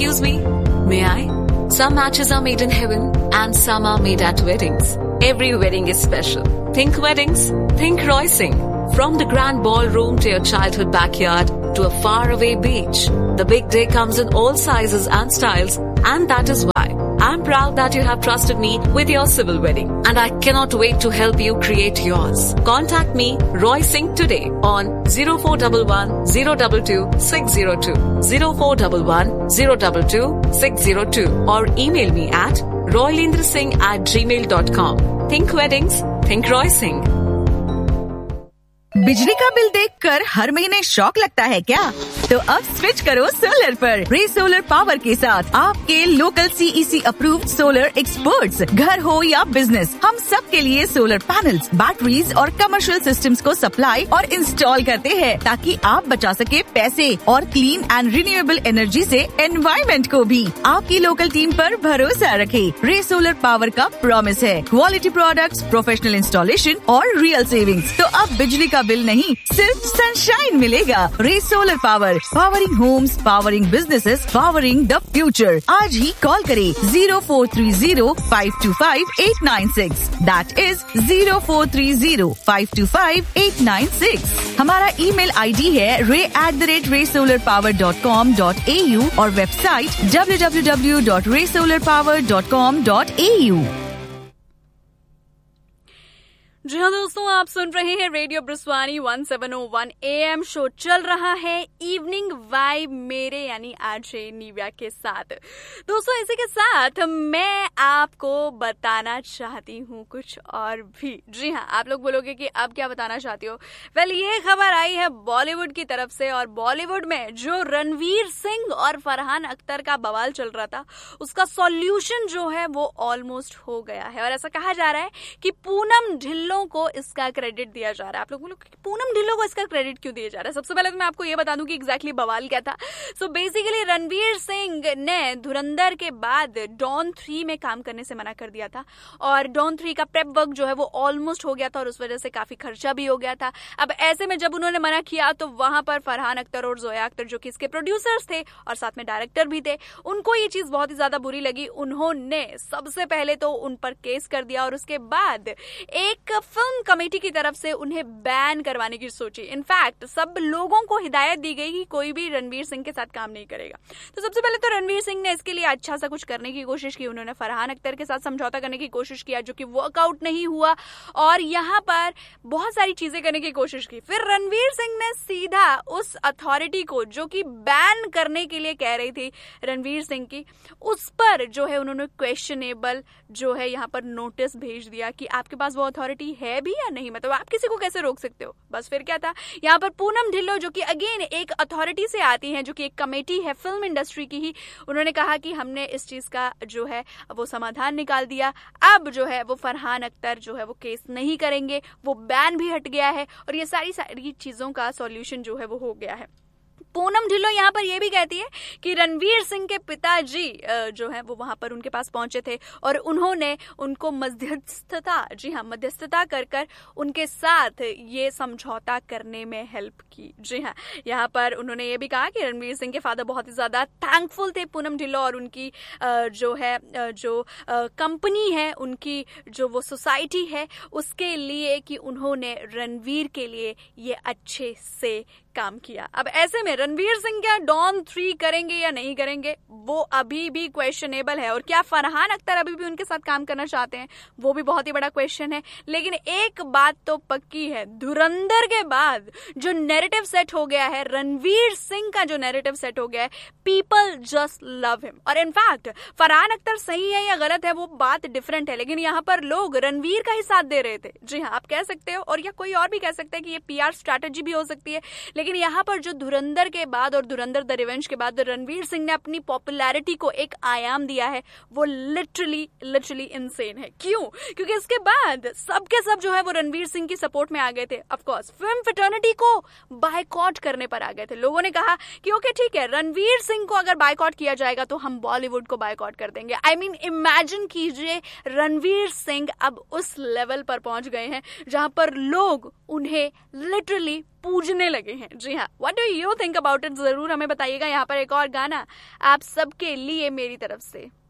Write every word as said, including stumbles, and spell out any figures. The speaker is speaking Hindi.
Excuse me, may I? Some matches are made in heaven and some are made at weddings. Every wedding is special. Think weddings, think Roy Singh. From the grand ballroom to your childhood backyard to a faraway beach, the big day comes in all sizes and styles, and that is why I'm proud that you have trusted me with your civil wedding, and I cannot wait to help you create yours. Contact me, Roy Singh, today on zero four one one, zero two two, six zero two, zero four one one, zero two two, six zero two, or email me at roylendrasingh at gmail dot com. Think weddings, think Roy Singh. बिजली का बिल देखकर हर महीने शॉक लगता है क्या? तो अब स्विच करो सोलर पर। रे सोलर पावर के साथ आपके local CEC approved solar experts, घर हो या बिजनेस, हम सब के लिए सोलर पैनल्स, बैटरीज और कमर्शियल सिस्टम्स को सप्लाई और इंस्टॉल करते हैं, ताकि आप बचा सके पैसे और क्लीन एंड रिन्यूएबल एनर्जी से एनवायरमेंट को भी। आपकी लोकल टीम पर भरोसा रखें। रे सोलर पावर का प्रॉमिस है क्वालिटी प्रोडक्ट्स, प्रोफेशनल इंस्टॉलेशन और रियल सेविंग्स। तो अब बिजली का बिल नहीं, सिर्फ सनशाइन मिलेगा। रे solar power, powering Holmes, powering businesses, powering the future. आज ही कॉल करें zero four three zero five to five eight nine six. That is zero four three zero five to five eight nine six. हमारा ईमेल आईडी है रे एट द रेट रे solar power dot com dot A you और website W W W dot रे solar power dot com dot A you. जी हाँ दोस्तों, आप सुन रहे हैं radio ब्रिस्वानी one seven O one A M. Show चल रहा है इवनिंग वाइब मेरे यानी आरजे निव्या के साथ। दोस्तों, इसी के साथ मैं आपको बताना चाहती हूँ कुछ और भी। जी हाँ, आप लोग बोलोगे कि अब क्या बताना चाहती हो। वेल, ये खबर आई है बॉलीवुड की तरफ से, और बॉलीवुड में जो रणवीर सिंह और फरहान अख्तर का बवाल चल रहा था, उसका सॉल्यूशन जो है वो ऑलमोस्ट हो गया है। और ऐसा कहा जा रहा है कि पूनम ढिल्लों को इसका क्रेडिट दिया जा रहा है। आप लोग बोलो कि पूनम ढिल्लों को इसका क्रेडिट क्यों दिया जा रहा है? सबसे पहले तो मैं आपको ये बता दूं कि एग्जैक्टली बवाल क्या था। सो बेसिकली रणवीर सिंह ने धुरंधर के बाद डॉन थ्री में काम करने से मना कर दिया था, और डॉन थ्री का प्रेप वर्क जो है वो ऑलमोस्ट हो गया था, और उस वजह से काफी खर्चा भी हो गया था। अब ऐसे में जब उन्होंने मना किया तो वहां पर फरहान अख्तर और जोया अख्तर, जो कि इसके प्रोड्यूसर्स थे और साथ में डायरेक्टर भी थे, उनको ये चीज बहुत ही ज्यादा बुरी लगी। उन्होंने सबसे पहले तो उन पर केस कर दिया, और उसके बाद एक फिल्म कमेटी की तरफ से उन्हें बैन करवाने की सोची। इनफैक्ट सब लोगों को हिदायत दी गई कि कोई भी रणवीर सिंह के साथ काम नहीं करेगा। तो सबसे पहले तो रणवीर सिंह ने इसके लिए अच्छा सा कुछ करने की कोशिश की। उन्होंने फरहान अख्तर के साथ समझौता करने की कोशिश किया, जो कि वर्कआउट नहीं हुआ, और यहाँ पर बहुत सारी चीजें करने की कोशिश की। फिर रणवीर सिंह ने सीधा उस अथॉरिटी को जो कि बैन करने के लिए कह रही थी रणवीर सिंह की, उस पर जो है उन्होंने क्वेश्चनेबल जो है यहाँ पर नोटिस भेज दिया कि आपके पास वो अथॉरिटी है भी या नहीं, मतलब आप किसी को कैसे रोक सकते हो। बस फिर क्या था, यहाँ पर पूनम ढिल्लों, जो कि अगेन एक अथॉरिटी से आती हैं, जो कि एक कमेटी है फिल्म इंडस्ट्री की ही, उन्होंने कहा कि हमने इस चीज का जो है वो समाधान निकाल दिया। अब जो है वो फरहान अख्तर जो है वो केस नहीं करेंगे, वो बैन भी हट गया है, और ये सारी सारी चीजों का सॉल्यूशन जो है वो हो गया है। पूनम ढिल्लों यहाँ पर यह भी कहती है कि रणवीर सिंह के पिताजी जो है वो वहां पर उनके पास पहुंचे थे, और उन्होंने उनको मध्यस्थता जी हाँ मध्यस्थता कर कर उनके साथ ये समझौता करने में हेल्प की। जी हाँ, यहाँ पर उन्होंने ये भी कहा कि रणवीर सिंह के फादर बहुत ही ज्यादा थैंकफुल थे पूनम ढिल्लों और उनकी जो है जो कंपनी है, उनकी जो वो सोसाइटी है, उसके लिए कि उन्होंने रणवीर के लिए ये अच्छे से काम किया। अब ऐसे में रणवीर सिंह क्या डॉन थ्री करेंगे या नहीं करेंगे, वो अभी भी क्वेश्चनेबल है, और क्या फरहान अख्तर अभी भी उनके साथ काम करना चाहते हैं, वो भी बहुत ही बड़ा क्वेश्चन है। लेकिन एक बात तो पक्की है, धुरंधर के बाद जो नैरेटिव सेट हो गया है, रणवीर सिंह का जो नैरेटिव सेट हो गया है, पीपल जस्ट लव हिम। और इनफैक्ट फरहान अख्तर सही है या गलत है वो बात डिफरेंट है, लेकिन यहाँ पर लोग रणवीर का ही साथ दे रहे थे। जी हाँ, आप कह सकते हो, और या कोई और भी कह सकता है कि ये पीआर स्ट्रैटेजी भी हो सकती है। लेकिन यहाँ पर जो धुरंधर के बाद और धुरंधर द रिवेंज के बाद रणवीर सिंह ने अपनी पॉपुलैरिटी को एक आयाम दिया है, वो लिटरली लिटरली इनसेन है। क्यों? क्योंकि इसके बाद सबके सब जो है वो रणवीर सिंह की सपोर्ट में आ गए थे। ऑफ कोर्स फिल्म फ्रेटर्निटी को बायकॉट करने पर आ गए थे। लोगों ने कहा कि ओके ठीक है, रणवीर सिंह को अगर बायकॉट किया जाएगा तो हम बॉलीवुड को बायकॉट कर देंगे। आई मीन इमेजिन कीजिए, रणवीर सिंह अब उस लेवल पर पहुंच गए हैं जहां पर लोग उन्हें लिटरली पूजने लगे हैं। जी हाँ, what do you think about it, जरूर हमें बताइएगा। यहाँ पर एक और गाना आप सबके लिए मेरी तरफ से।